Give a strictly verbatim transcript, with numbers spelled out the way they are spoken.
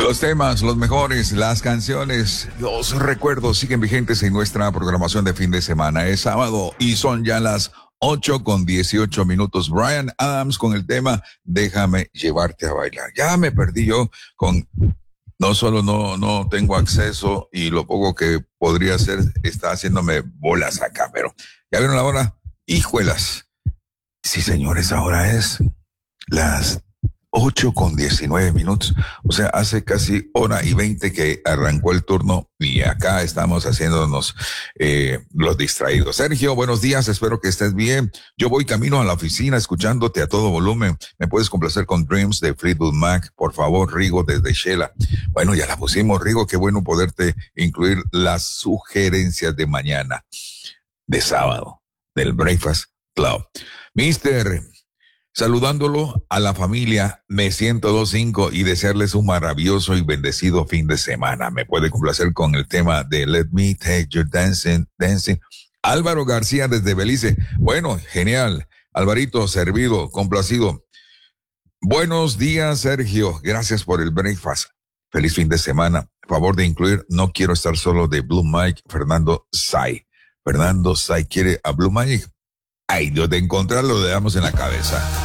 Los temas, los mejores, las canciones, los recuerdos siguen vigentes en nuestra programación de fin de semana. Es sábado y son ya las ocho con dieciocho minutos. Bryan Adams con el tema Déjame llevarte a bailar. Ya me perdí yo con... No solo no, no tengo acceso y lo poco que podría hacer está haciéndome bolas acá, pero ¿ya vieron la hora? Hijuelas. Sí, señores, ahora es las ocho con diecinueve minutos. O sea, hace casi hora y veinte que arrancó el turno y acá estamos haciéndonos eh, los distraídos. Sergio, buenos días, espero que estés bien. Yo voy camino a la oficina escuchándote a todo volumen. ¿Me puedes complacer con Dreams de Fleetwood Mac? Por favor, Rigo, desde Shela. Bueno, ya la pusimos, Rigo, qué bueno poderte incluir las sugerencias de mañana, de sábado, del Breakfast Club. Mister, saludándolo a la familia, me siento dos cinco y desearles un maravilloso y bendecido fin de semana. Me puede complacer con el tema de Let Me Take Your Dancing, Dancing. Álvaro García desde Belice. Bueno, genial. Alvarito, servido, complacido. Buenos días, Sergio. Gracias por el breakfast. Feliz fin de semana. Favor de incluir No Quiero Estar Solo de Blue Mike, Fernando Say. Fernando Say quiere a Blue Mike. Ay, Dios, de encontrarlo le damos en la cabeza.